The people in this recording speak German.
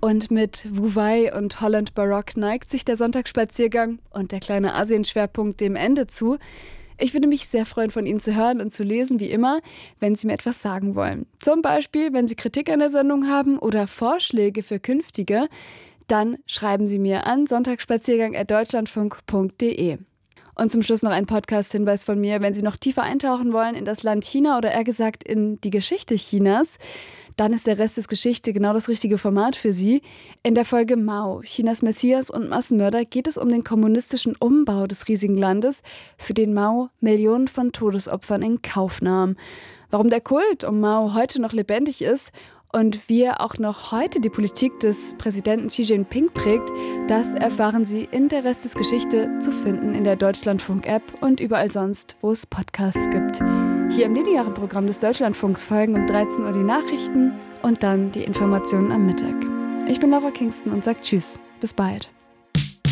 Und mit Wu Wei und Holland Baroque neigt sich der Sonntagsspaziergang und der kleine Asien-Schwerpunkt dem Ende zu. Ich würde mich sehr freuen, von Ihnen zu hören und zu lesen, wie immer, wenn Sie mir etwas sagen wollen. Zum Beispiel, wenn Sie Kritik an der Sendung haben oder Vorschläge für künftige, dann schreiben Sie mir an sonntagsspaziergang@deutschlandfunk.de. Und zum Schluss noch ein Podcast-Hinweis von mir. Wenn Sie noch tiefer eintauchen wollen in das Land China oder eher gesagt in die Geschichte Chinas, dann ist der Rest des Geschichte genau das richtige Format für Sie. In der Folge Mao, Chinas Messias und Massenmörder, geht es um den kommunistischen Umbau des riesigen Landes, für den Mao Millionen von Todesopfern in Kauf nahm. Warum der Kult um Mao heute noch lebendig ist und wie er auch noch heute die Politik des Präsidenten Xi Jinping prägt, das erfahren Sie in der Rest des Geschichte, zu finden in der Deutschlandfunk-App und überall sonst, wo es Podcasts gibt. Hier im linearen Programm des Deutschlandfunks folgen um 13 Uhr die Nachrichten und dann die Informationen am Mittag. Ich bin Laura Kingston und sage Tschüss, bis bald.